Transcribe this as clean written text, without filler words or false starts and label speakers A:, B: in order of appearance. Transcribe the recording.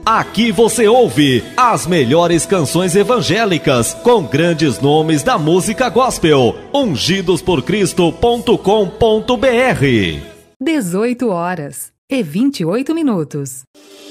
A: Aqui você ouve as melhores canções evangélicas com grandes nomes da música gospel. Ungidosporcristo.com.br.
B: 18 horas e 28 minutos.